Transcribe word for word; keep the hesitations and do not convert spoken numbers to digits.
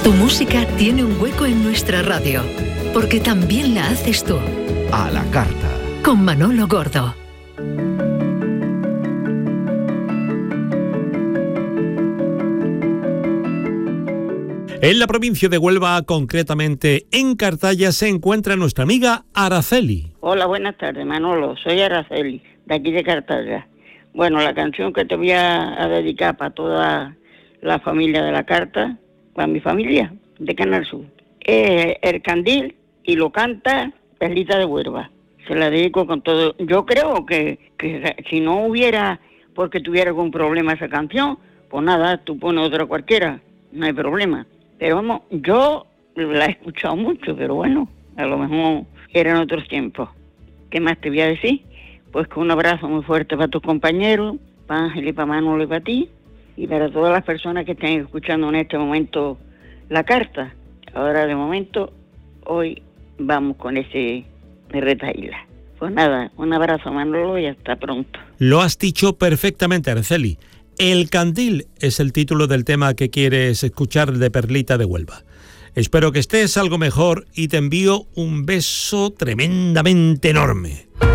Tu música tiene un hueco en nuestra radio, porque también la haces tú. A la carta. Con Manolo Gordo. En la provincia de Huelva, concretamente en Cartaya, se encuentra nuestra amiga Araceli. Hola, buenas tardes, Manolo. Soy Araceli, de aquí de Cartaya. Bueno, la canción que te voy a, a dedicar para toda la familia de la carta, para mi familia de Canal Sur, es El Candil y lo canta Perlita de Huelva. Se la dedico con todo. Yo creo que, que si no hubiera, porque tuviera algún problema esa canción, pues nada, tú pones otra cualquiera, no hay problema. Pero vamos, yo la he escuchado mucho, pero bueno, a lo mejor eran otros tiempos. ¿Qué más te voy a decir? Pues que un abrazo muy fuerte para tus compañeros, para Ángel y para Manolo y para ti, y para todas las personas que estén escuchando en este momento la carta. Ahora de momento, hoy vamos con ese de Retahíla. Pues nada, un abrazo, Manolo, y hasta pronto. Lo has dicho perfectamente, Araceli. El Candil es el título del tema que quieres escuchar de Perlita de Huelva. Espero que estés algo mejor y te envío un beso tremendamente enorme.